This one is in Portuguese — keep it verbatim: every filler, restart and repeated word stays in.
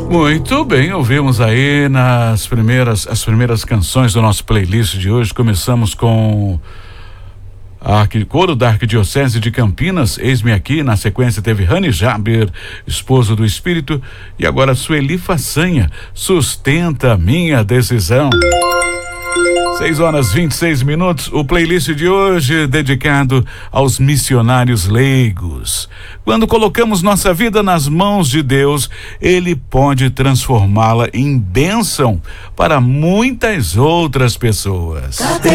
Muito bem, ouvimos aí nas primeiras, as primeiras canções do nosso playlist de hoje. Começamos com a coro da Arquidiocese de Campinas, Eis-me Aqui. Na sequência teve Rani Jaber, Esposo do Espírito, e agora Sueli Façanha, Sustenta Minha Decisão. seis horas vinte e seis minutos. O playlist de hoje dedicado aos missionários leigos. Quando colocamos nossa vida nas mãos de Deus, Ele pode transformá-la em bênção para muitas outras pessoas.